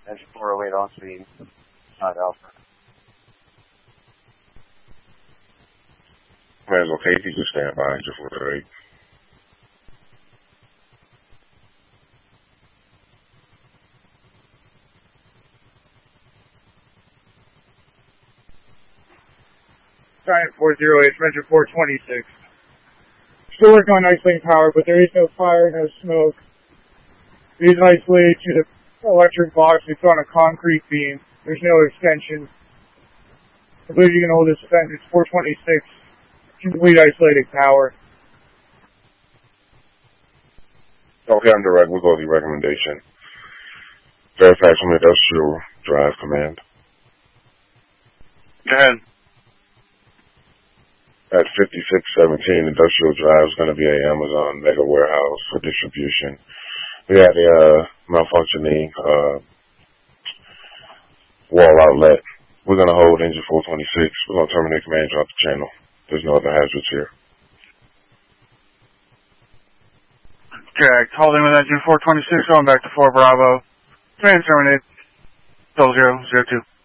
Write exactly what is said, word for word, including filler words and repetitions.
Engine four oh eight on speed, side Alpha. Man's okay if you just stand by, Engine four oh eight. Giant four oh eight, Engine four twenty-six. Still working on isolating power, but there is no fire, no smoke. It is isolated to the electric box. It's on a concrete beam. There's no extension. I believe you can hold this event. It's four twenty-six. Complete isolated power. Okay, I'm direct. We'll go with the recommendation. Fairfax from Industrial Drive Command. Go ahead. At fifty-six seventeen, Industrial Drive is going to be a Amazon mega warehouse for distribution. We had a uh, malfunctioning uh, wall outlet. We're going to hold engine four twenty-six. We're going to terminate command, drop the channel. There's no other hazards here. Correct. Holding with engine four twenty-six, going back to four Bravo. Command terminated. Double zero, zero two.